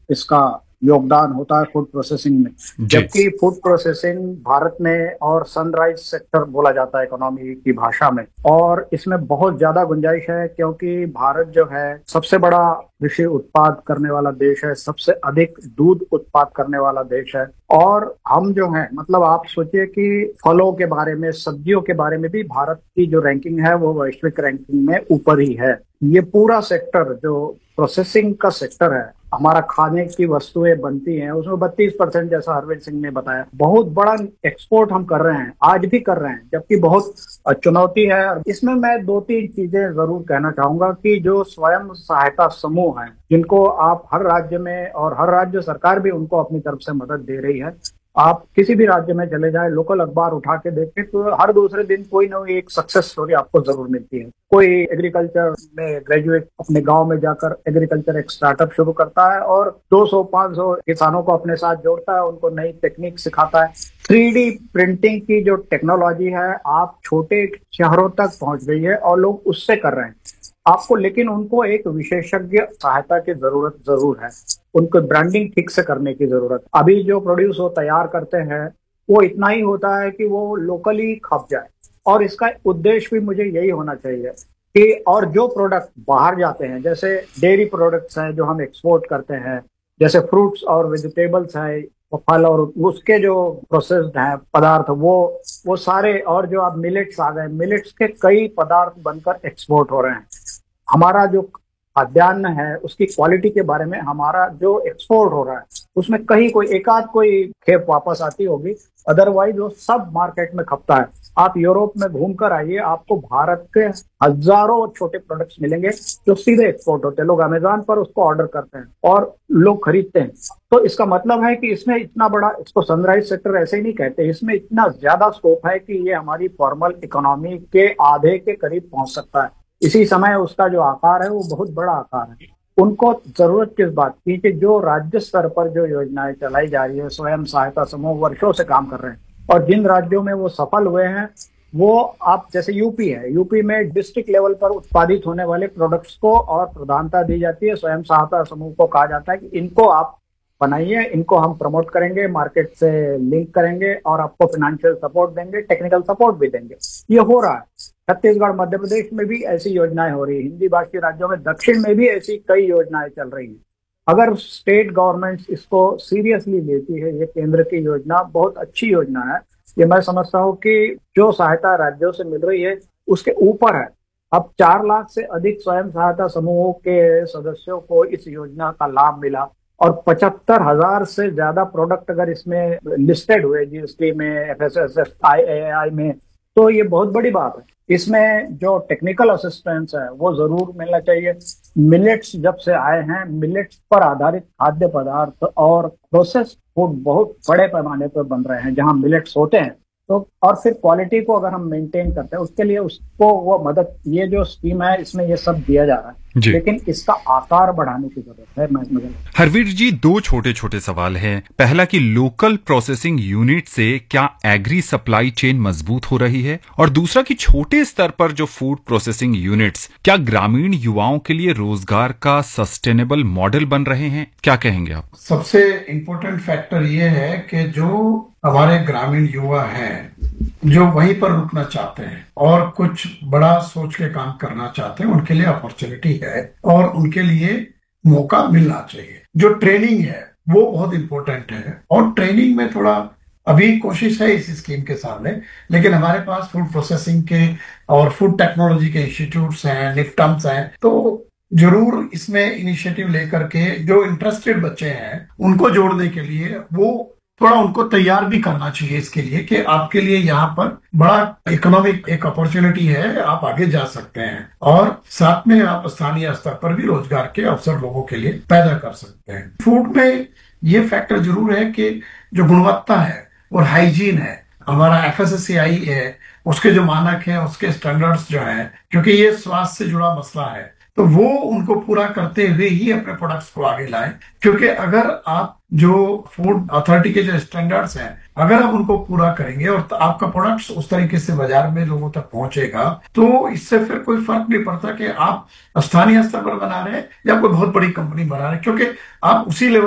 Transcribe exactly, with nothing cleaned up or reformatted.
इसका योगदान होता है फूड प्रोसेसिंग में। जी। जबकि फूड प्रोसेसिंग भारत में और सनराइज सेक्टर बोला जाता है इकोनॉमी की भाषा में, और इसमें बहुत ज्यादा गुंजाइश है क्योंकि भारत जो है सबसे बड़ा कृषि उत्पाद करने वाला देश है, सबसे अधिक दूध उत्पाद करने वाला देश है। और हम जो है, मतलब आप सोचिए कि फलों के बारे में, सब्जियों के बारे में भी भारत की जो रैंकिंग है वो वैश्विक रैंकिंग में ऊपर ही है। ये पूरा सेक्टर जो प्रोसेसिंग का सेक्टर है, हमारा खाने की वस्तुएं बनती हैं उसमें बत्तीस परसेंट, जैसा हरविंद सिंह ने बताया, बहुत बड़ा एक्सपोर्ट हम कर रहे हैं, आज भी कर रहे हैं, जबकि बहुत चुनौती है। इसमें मैं दो तीन चीजें जरूर कहना चाहूंगा कि जो स्वयं सहायता समूह हैं, जिनको आप हर राज्य में, और हर राज्य सरकार भी उनको अपनी तरफ से मदद दे रही है। आप किसी भी राज्य में चले जाए, लोकल अखबार उठा के देखें तो हर दूसरे दिन कोई ना कोई एक सक्सेस स्टोरी आपको जरूर मिलती है। कोई एग्रीकल्चर में ग्रेजुएट अपने गांव में जाकर एग्रीकल्चर एक स्टार्टअप शुरू करता है और दो सौ पाँच सौ किसानों को अपने साथ जोड़ता है, उनको नई टेक्निक सिखाता है। थ्री डी प्रिंटिंग की जो टेक्नोलॉजी है आप छोटे शहरों तक पहुंच गई है और लोग उससे कर रहे हैं आपको, लेकिन उनको एक विशेषज्ञ सहायता की जरूरत जरूर है। उनको ब्रांडिंग ठीक से करने की जरूरत। अभी जो प्रोड्यूस वो तैयार करते हैं वो इतना ही होता है कि वो लोकली खप जाए, और इसका उद्देश्य भी मुझे यही होना चाहिए कि, और जो प्रोडक्ट बाहर जाते हैं, जैसे डेयरी प्रोडक्ट्स हैं जो हम एक्सपोर्ट करते हैं, जैसे फ्रूट्स और वेजिटेबल्स है, फल, और उसके जो प्रोसेस्ड हैं पदार्थ, वो वो सारे, और जो अब मिलेट्स आ गए, मिलेट्स के कई पदार्थ बनकर एक्सपोर्ट हो रहे हैं। हमारा जो खाद्यान्न है उसकी क्वालिटी के बारे में, हमारा जो एक्सपोर्ट हो रहा है उसमें कहीं कोई एकाध कोई खेप वापस आती होगी, अदरवाइज वो सब मार्केट में खपता है। आप यूरोप में घूम कर आइए, आपको भारत के हजारों छोटे प्रोडक्ट्स मिलेंगे जो सीधे एक्सपोर्ट होते हैं। लोग अमेजोन पर उसको ऑर्डर करते हैं और लोग खरीदते हैं। तो इसका मतलब है कि इसमें इतना बड़ा, इसको सनराइज सेक्टर ऐसे ही नहीं कहते, इसमें इतना ज्यादा स्कोप है कि ये हमारी फॉर्मल इकोनॉमी के आधे के करीब पहुंच सकता है। इसी समय उसका जो आकार है वो बहुत बड़ा आकार है। उनको जरूरत किस बात की कि जो राज्य स्तर पर जो योजनाएं चलाई जा रही है, स्वयं सहायता समूह वर्षों से काम कर रहे हैं, और जिन राज्यों में वो सफल हुए हैं वो, आप जैसे यूपी है, यूपी में डिस्ट्रिक्ट लेवल पर उत्पादित होने वाले प्रोडक्ट्स को और प्रधानता दी जाती है। स्वयं सहायता समूह को कहा जाता है कि इनको आप बनाइए, इनको हम प्रमोट करेंगे, मार्केट से लिंक करेंगे और आपको फाइनेंशियल सपोर्ट देंगे, टेक्निकल सपोर्ट भी देंगे। ये हो रहा है छत्तीसगढ़, मध्य प्रदेश में भी ऐसी योजनाएं हो रही है, हिंदी भाषी राज्यों में, दक्षिण में भी ऐसी कई योजनाएं चल रही हैं। अगर स्टेट गवर्नमेंट्स इसको सीरियसली लेती है, ये केंद्र की योजना बहुत अच्छी योजना है। ये मैं समझता हूँ कि जो सहायता राज्यों से मिल रही है उसके ऊपर है। अब चार लाख से अधिक स्वयं सहायता समूहों के सदस्यों को इस योजना का लाभ मिला, और पचहत्तर हजार से ज्यादा प्रोडक्ट अगर इसमें लिस्टेड हुए जीएसटी में, एफएसएसएआई, आईएआई में, तो ये बहुत बड़ी बात है। इसमें जो टेक्निकल असिस्टेंस है वो जरूर मिलना चाहिए। मिलेट्स जब से आए हैं, मिलेट्स पर आधारित खाद्य पदार्थ और प्रोसेस फूड बहुत बड़े पैमाने पर बन रहे हैं जहां मिलेट्स होते हैं। तो और फिर क्वालिटी को अगर हम मेंटेन करते हैं उसके लिए उसको वो मदद, ये जो स्कीम है इसमें ये सब दिया जा रहा है, जी। लेकिन इसका आकार बढ़ाने की जरूरत है। मैं मुझे हरवीर जी, दो छोटे छोटे सवाल हैं। पहला कि लोकल प्रोसेसिंग यूनिट से क्या एग्री सप्लाई चेन मजबूत हो रही है, और दूसरा कि छोटे स्तर पर जो फूड प्रोसेसिंग यूनिट्स क्या ग्रामीण युवाओं के लिए रोजगार का सस्टेनेबल मॉडल बन रहे हैं? क्या कहेंगे आप? सबसे इम्पोर्टेंट फैक्टर ये है कि जो हमारे ग्रामीण युवा हैं जो वहीं पर रुकना चाहते हैं और कुछ बड़ा सोच के काम करना चाहते हैं, उनके लिए अपॉर्चुनिटी है और उनके लिए मौका मिलना चाहिए। जो ट्रेनिंग है वो बहुत इंपॉर्टेंट है, और ट्रेनिंग में थोड़ा अभी कोशिश है इस स्कीम के सामने, लेकिन हमारे पास फूड प्रोसेसिंग के और फूड टेक्नोलॉजी के इंस्टीट्यूट्स हैं, निफ्टम्स हैं, तो जरूर इसमें इनिशिएटिव लेकर के जो इंटरेस्टेड बच्चे हैं उनको जोड़ने के लिए वो थोड़ा उनको तैयार भी करना चाहिए इसके लिए कि आपके लिए यहाँ पर बड़ा इकोनॉमिक एक अपॉर्चुनिटी है, आप आगे जा सकते हैं, और साथ में आप स्थानीय स्तर पर भी रोजगार के अवसर लोगों के लिए पैदा कर सकते हैं। फूड में ये फैक्टर जरूर है कि जो गुणवत्ता है और हाइजीन है, हमारा एफएसएसएआई है, उसके जो मानक है, उसके स्टैंडर्ड्स जो है, क्योंकि ये स्वास्थ्य से जुड़ा मसला है, तो वो उनको पूरा करते हुए ही अपने प्रोडक्ट्स को आगे लाएं। क्योंकि अगर आप जो फूड अथॉरिटी के जो स्टैंडर्ड्स हैं अगर आप उनको पूरा करेंगे और आपका प्रोडक्ट्स उस तरीके से बाजार में लोगों तक पहुंचेगा, तो इससे फिर कोई फर्क नहीं पड़ता कि आप स्थानीय स्तर पर बना रहे हैं या कोई बहुत बड़ी कंपनी बना रहे हैं, क्योंकि आप उसी लेवल